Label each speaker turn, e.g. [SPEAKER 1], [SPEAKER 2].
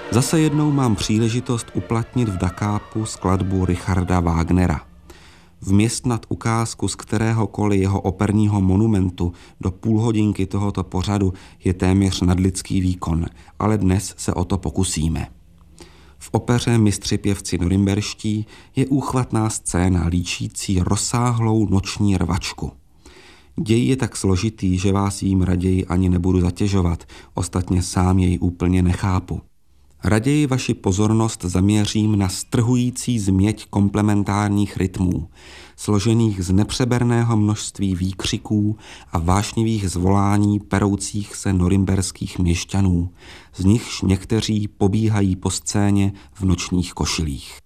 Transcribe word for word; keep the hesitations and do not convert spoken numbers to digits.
[SPEAKER 1] Zase jednou mám příležitost uplatnit v Dakápu skladbu Richarda Wagnera. Vměstnat ukázku z kteréhokoliv jeho operního monumentu do půlhodinky tohoto pořadu je téměř nadlidský výkon, ale dnes se o to pokusíme. V opeře Mistři pěvci norimberští je úchvatná scéna líčící rozsáhlou noční rvačku. Děj je tak složitý, že vás jím raději ani nebudu zatěžovat, ostatně sám jej úplně nechápu. Raději vaši pozornost zaměřím na strhující změť komplementárních rytmů, složených z nepřeberného množství výkřiků a vášnivých zvolání peroucích se norimberských měšťanů, z nichž někteří pobíhají po scéně v nočních košilích.